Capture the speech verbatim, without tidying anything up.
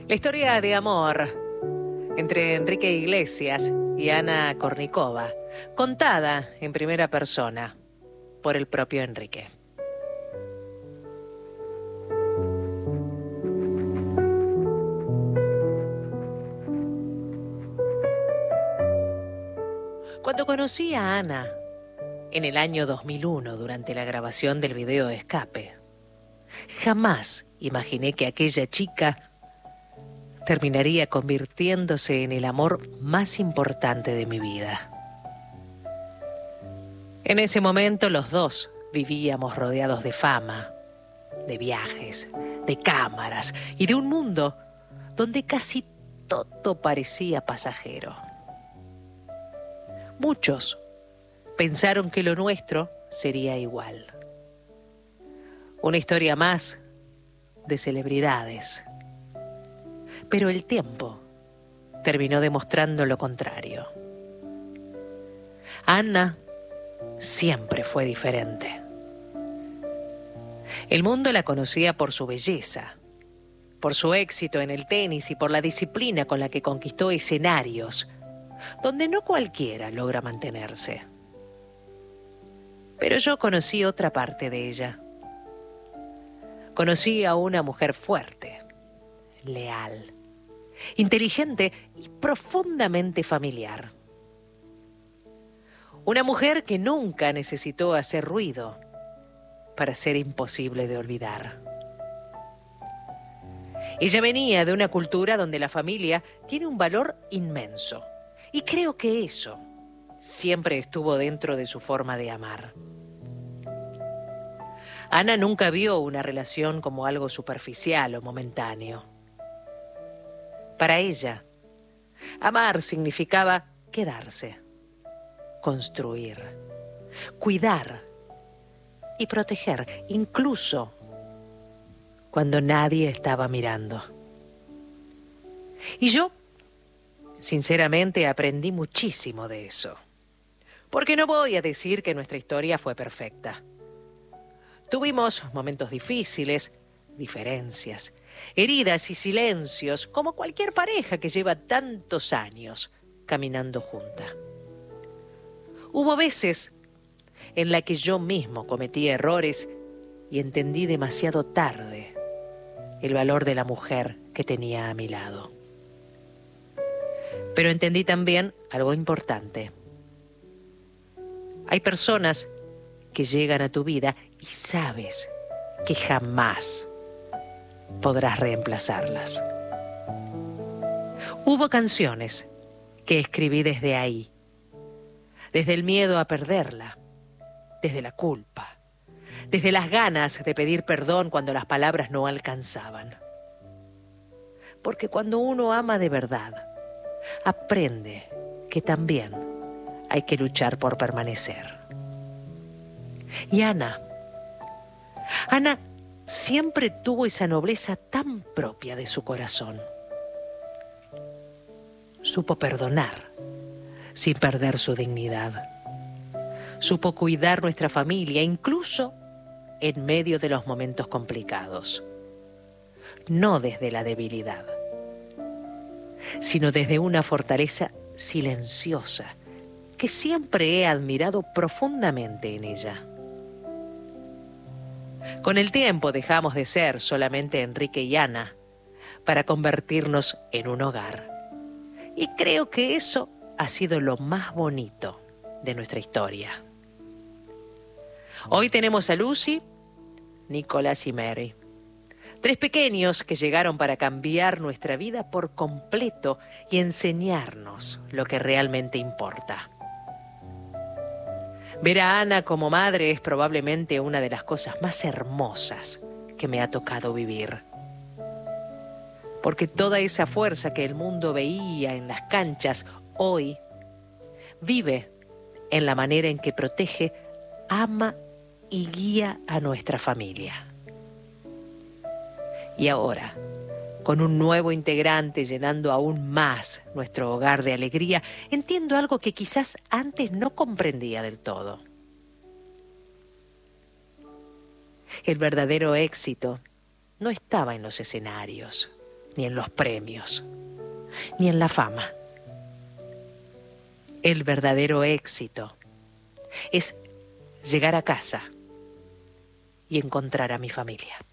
La historia de amor entre Enrique Iglesias y Ana Kournikova, contada en primera persona por el propio Enrique. Cuando conocí a Ana en el año dos mil uno durante la grabación del video Escape, jamás imaginé que aquella chica terminaría convirtiéndose en el amor más importante de mi vida. En ese momento los dos vivíamos rodeados de fama, de viajes, de cámaras y de un mundo donde casi todo parecía pasajero. Muchos pensaron que lo nuestro sería igual. Una historia más de celebridades. Pero el tiempo terminó demostrando lo contrario. Ana siempre fue diferente. El mundo la conocía por su belleza, por su éxito en el tenis y por la disciplina con la que conquistó escenarios donde no cualquiera logra mantenerse. Pero yo conocí otra parte de ella. Conocí a una mujer fuerte, leal, inteligente y profundamente familiar. Una mujer que nunca necesitó hacer ruido para ser imposible de olvidar. Ella venía de una cultura donde la familia tiene un valor inmenso, y creo que eso siempre estuvo dentro de su forma de amar. Ana nunca vio una relación como algo superficial o momentáneo. Para ella, amar significaba quedarse, construir, cuidar y proteger, incluso cuando nadie estaba mirando. Y yo, sinceramente, aprendí muchísimo de eso. Porque no voy a decir que nuestra historia fue perfecta. Tuvimos momentos difíciles, diferencias, heridas y silencios, como cualquier pareja que lleva tantos años caminando junta. Hubo veces en las que yo mismo cometí errores y entendí demasiado tarde el valor de la mujer que tenía a mi lado. Pero entendí también algo importante. Hay personas que llegan a tu vida y sabes que jamás podrás reemplazarlas. Hubo canciones que escribí desde ahí, desde el miedo a perderla, desde la culpa, desde las ganas de pedir perdón cuando las palabras no alcanzaban. Porque cuando uno ama de verdad, aprende que también hay que luchar por permanecer. Y Ana, Ana siempre tuvo esa nobleza tan propia de su corazón. Supo perdonar sin perder su dignidad. Supo cuidar nuestra familia, incluso en medio de los momentos complicados. No desde la debilidad, sino desde una fortaleza silenciosa que siempre he admirado profundamente en ella. Con el tiempo dejamos de ser solamente Enrique y Ana para convertirnos en un hogar. Y creo que eso ha sido lo más bonito de nuestra historia. Hoy tenemos a Lucy, Nicolás y Mary. Tres pequeños que llegaron para cambiar nuestra vida por completo y enseñarnos lo que realmente importa. Ver a Ana como madre es probablemente una de las cosas más hermosas que me ha tocado vivir. Porque toda esa fuerza que el mundo veía en las canchas hoy vive en la manera en que protege, ama y guía a nuestra familia. Y ahora, con un nuevo integrante llenando aún más nuestro hogar de alegría, entiendo algo que quizás antes no comprendía del todo. El verdadero éxito no estaba en los escenarios, ni en los premios, ni en la fama. El verdadero éxito es llegar a casa y encontrar a mi familia.